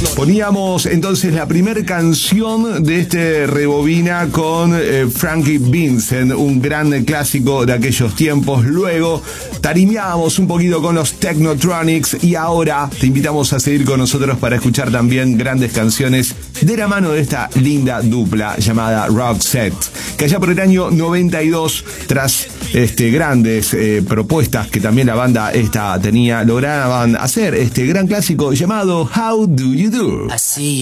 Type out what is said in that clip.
Poníamos entonces la primera canción de este Rebobina con Frankie Vincent, un gran clásico de aquellos tiempos. Luego tarimeábamos un poquito con los Technotronics y ahora te invitamos a seguir con nosotros para escuchar también grandes canciones de la mano de esta linda dupla llamada Roxette, que allá por el año 92, tras grandes propuestas que también la banda esta tenía, lograban hacer este gran clásico llamado How Do You Do.